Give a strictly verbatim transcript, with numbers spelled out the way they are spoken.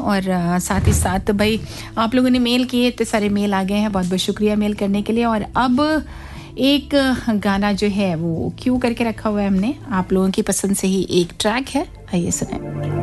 और आ, साथ ही साथ भाई आप लोगों ने मेल किए, इतने सारे मेल आ गए हैं, बहुत बहुत शुक्रिया मेल करने के लिए। और अब एक गाना जो है वो क्यों करके रखा हुआ है हमने, आप लोगों की पसंद से ही एक ट्रैक है, आइए सुने।